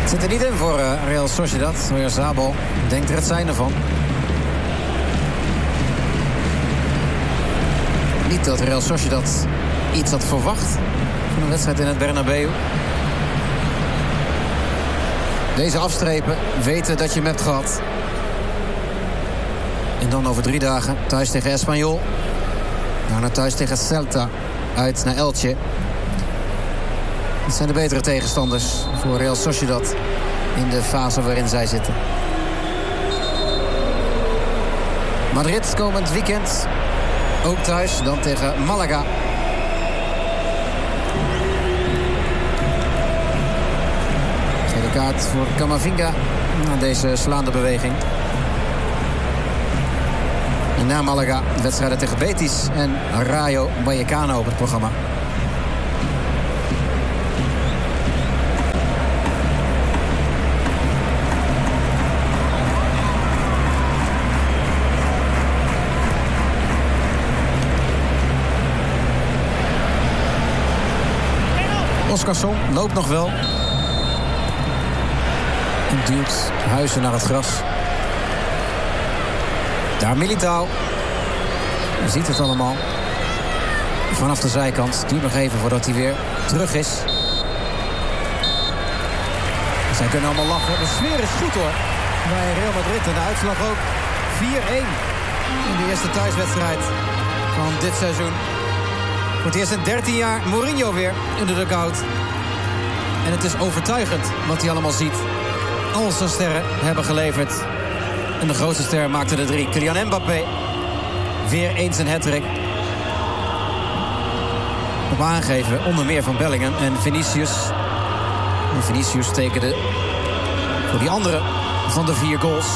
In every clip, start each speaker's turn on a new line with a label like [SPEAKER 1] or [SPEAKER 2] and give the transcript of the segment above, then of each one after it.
[SPEAKER 1] Het zit er niet in voor Real Sociedad. Oyarzabal denkt er het zijn ervan. Niet dat Real Sociedad iets had verwacht van een wedstrijd in het Bernabeu. Deze afstrepen, weten dat je hem hebt gehad. En dan over 3 dagen thuis tegen Espanyol. Daarna thuis tegen Celta. Uit naar Elche. Dat zijn de betere tegenstanders voor Real Sociedad in de fase waarin zij zitten. Madrid komend weekend. Ook thuis, dan tegen Malaga. Tweede kaart voor Camavinga. Deze slaande beweging. En na Malaga wedstrijden tegen Betis en Rayo Vallecano op het programma. Oscarsson loopt nog wel. En duwt Huizen naar het gras. Daar Militao. Je ziet het allemaal. Vanaf de zijkant. Duurt nog even voordat hij weer terug is. Zij kunnen allemaal lachen. De sfeer is goed hoor. Bij Real Madrid. En de uitslag ook 4-1. In de eerste thuiswedstrijd van dit seizoen. Voor het eerst in 13 jaar Mourinho weer in de dugout. En het is overtuigend wat hij allemaal ziet. Al zijn sterren hebben geleverd. En de grootste ster maakte de 3. Kylian Mbappé. Weer eens een hat-trick. Op aangeven onder meer van Bellingham en Vinicius. En Vinicius tekende voor die andere van de 4 goals.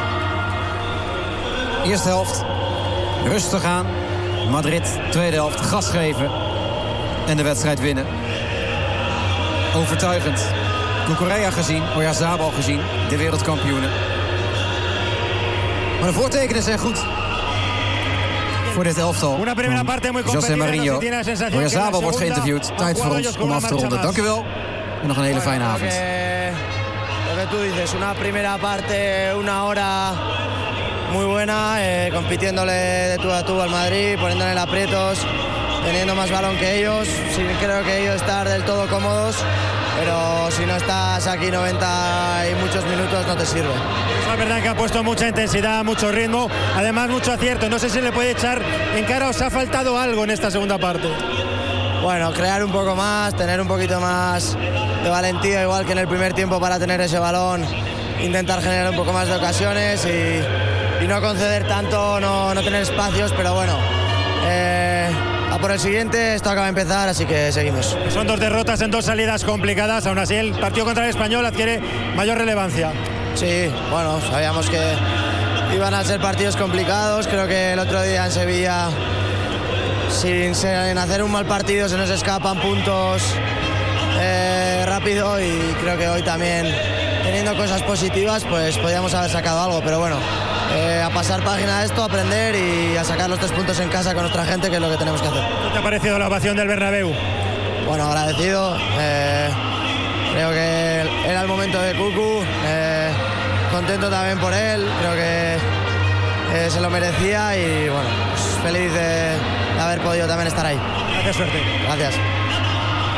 [SPEAKER 1] Eerste helft. Rustig aan. Madrid, tweede helft, gas geven. En de wedstrijd winnen. Overtuigend. Cucurella gezien, Oyarzabal gezien. De wereldkampioenen. Maar de voortekenen zijn goed. Voor dit elftal. José Mourinho. Oyarzabal wordt geïnterviewd. Tijd voor ons om af te ronden. Dank u wel. En nog een hele fijne avond.
[SPEAKER 2] Lo que tú dices, una primera parte, una hora muy buena, compitiéndole de tú a tú al Madrid, poniéndole en aprietos, teniendo más balón que ellos. Sí, creo que ellos estar del todo cómodos, pero si no estás aquí 90 y muchos minutos no te sirve.
[SPEAKER 3] Es la verdad que ha puesto mucha intensidad, mucho ritmo, además mucho acierto. No sé si le puede echar en cara o se ha faltado algo en esta segunda parte.
[SPEAKER 2] Bueno, crear un poco más, tener un poquito más de valentía, igual que en el primer tiempo para tener ese balón, intentar generar un poco más de ocasiones y no conceder tanto, no tener espacios, pero bueno, a por el siguiente, esto acaba de empezar, así que seguimos.
[SPEAKER 3] Son 2 derrotas en 2 salidas complicadas, aún así el partido contra el Español adquiere mayor relevancia.
[SPEAKER 2] Sí, bueno, sabíamos que iban a ser partidos complicados, creo que el otro día en Sevilla, sin hacer un mal partido, se nos escapan puntos rápido y creo que hoy también, teniendo cosas positivas, pues podíamos haber sacado algo, pero bueno, a pasar página a esto, a aprender y a sacar los 3 puntos en casa con nuestra gente, que es lo que tenemos que hacer.
[SPEAKER 3] ¿Qué te ha parecido la ovación del Bernabéu?
[SPEAKER 2] Bueno, agradecido, creo que era el momento de Cucu, contento también por él, creo que se lo merecía y bueno, pues feliz de haber podido también estar ahí.
[SPEAKER 3] Gracias, suerte.
[SPEAKER 2] Gracias.